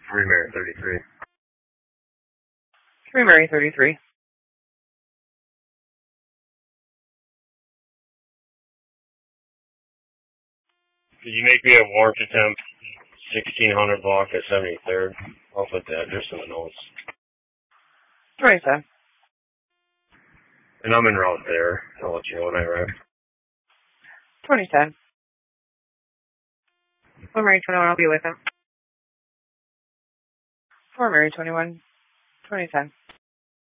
Free Mary 33. Free Mary 33. Could you make me a warrant attempt 1600 block at 73rd? I'll put the address in the notes. 27. And I'm en route there. I'll let you know when I arrive. 27. For Mary 21, I'll be with him. For Mary 21, 2010.